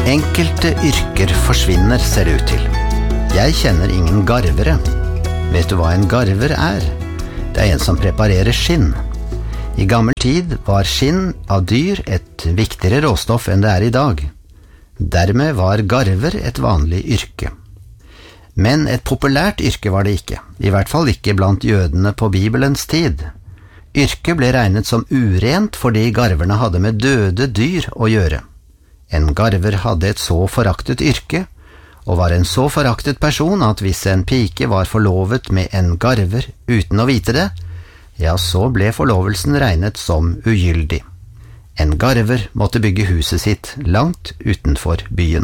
Enkelte yrker forsvinner, ser det ut til. Jeg kjenner ingen garvere. Vet du hva en garver er? Det er en som preparerer skinn. I gammel tid var skinn av dyr et viktigere råstoff enn det er i dag. Dermed var garver et vanlig yrke. Men et populært yrke var det ikke, i hvert fall ikke blant jødene på Bibelens tid. Yrket ble regnet som urent fordi garverne hadde med døde dyr å gjøre. En garver hadde et så foraktet yrke, og var en så foraktet person at hvis en pike var forlovet med en garver uten å vite det, ja, så ble forlovelsen regnet som ugyldig. En garver måtte bygge huset sitt langt utenfor byen.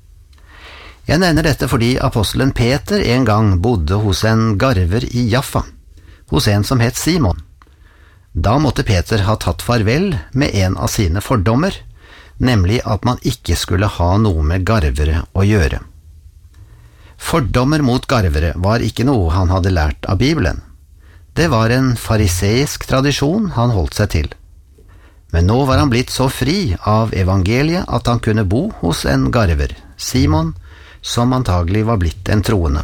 Jeg nevner dette fordi apostelen Peter en gang bodde hos en garver i Jaffa, hos en som het Simon. Da måtte Peter ha tatt farvel med en av sine fordommer, nemlig at man ikke skulle ha noe med garvere å gjøre. Fordommer mot garvere var ikke noe han hadde lært av Bibelen. Det var en fariseisk tradisjon han holdt seg til. Men nå var han blitt så fri av evangeliet at han kunne bo hos en garver, Simon, som antagelig var blitt en troende.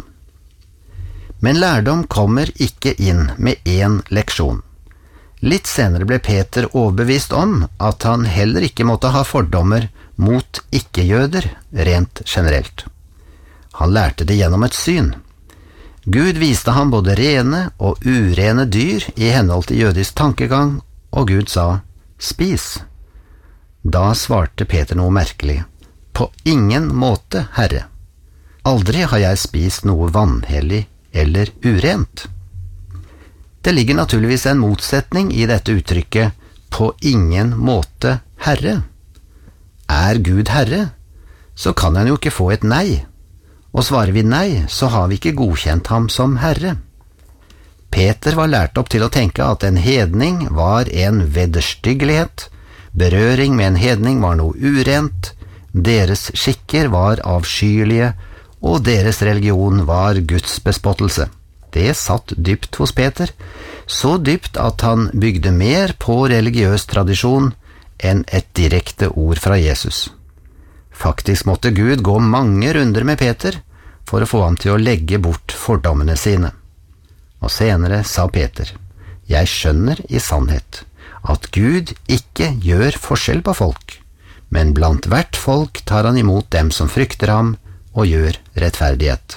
Men lærdom kommer ikke inn med én leksjon. Litt senere ble Peter overbevist om at han heller ikke måtte ha fordommer mot ikke-jøder rent generelt. Han lærte det gjennom et syn. Gud viste ham både rene og urene dyr i henhold til jødisk tankegang, og Gud sa, «Spis». Da svarte Peter noe merkelig, «På ingen måte, Herre. Aldri har jeg spist noe vanhellig eller urent». Det ligger naturligvis en motsetning i dette uttrykket, «på ingen måte, Herre». Er Gud Herre, så kan han jo ikke få et nei. Og svarer vi nei, så har vi ikke godkjent ham som Herre. Peter var lært opp til å tenke at en hedning var en vederstyggelighet, berøring med en hedning var noe urent, deres skikker var avskyelige, og deres religion var Guds bespottelse. Det satt dypt hos Peter, så dypt at han bygde mer på religiøs tradisjon enn et direkte ord fra Jesus. Faktisk måtte Gud gå mange runder med Peter for å få ham til å legge bort fordommene sine. Og senere sa Peter, «Jeg skjønner i sannhet at Gud ikke gjør forskjell på folk, men blant hvert folk tar han imot dem som frykter ham og gjør rettferdighet.»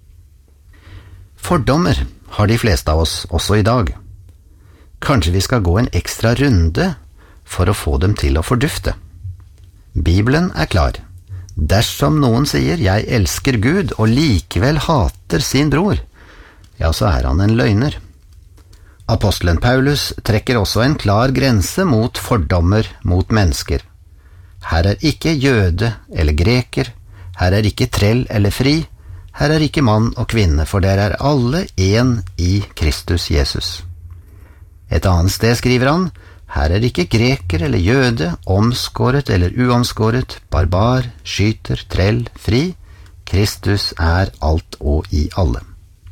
Fordommer har de fleste av oss også i dag. Kanskje vi skal gå en ekstra runde for å få dem til å fordufte. Bibelen er klar. Dersom noen sier «Jeg elsker Gud» og likevel hater sin bror, ja, så er han en løgner. Apostelen Paulus trekker også en klar grense mot fordommer mot mennesker. Her er ikke jøde eller greker, her er ikke trell eller fri, her er ikke mann og kvinne, for dere er alle en i Kristus Jesus. Et annet sted skriver han, her er ikke greker eller jøde, omskåret eller uomskåret, barbar, skyter, trell, fri. Kristus er alt og i alle.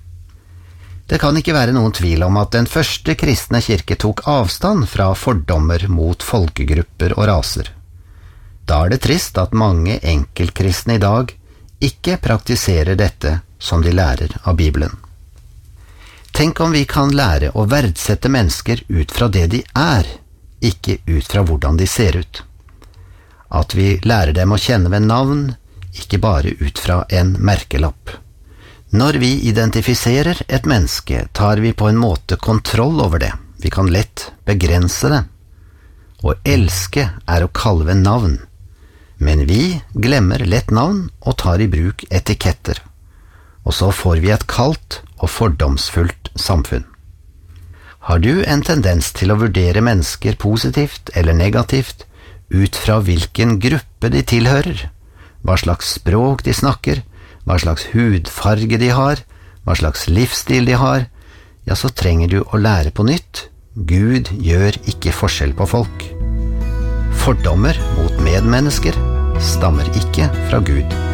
Det kan ikke være noen tvil om at den første kristne kirke tok avstand fra fordommer mot folkegrupper og raser. Da er det trist at mange enkeltkristne i dag ikke praktiserer dette som de lærer av Bibelen. Tenk om vi kan lære å verdsette mennesker ut fra det de er, ikke ut fra hvordan de ser ut. At vi lærer dem å kjenne ved navn, ikke bare ut fra en merkelapp. Når vi identifiserer et menneske, tar vi på en måte kontroll over det. Vi kan lett begrense det. Å elske er å kalle ved navn. Men vi glemmer lett navn og tar i bruk etiketter. Og så får vi et kaldt og fordomsfullt samfunn. Har du en tendens til å vurdere mennesker positivt eller negativt ut fra hvilken gruppe de tilhører, hva slags språk de snakker, hva slags hudfarge de har, hva slags livsstil de har, ja, så trenger du å lære på nytt. Gud gjør ikke forskjell på folk. Fordommer mot medmennesker stammer ikke fra Gud.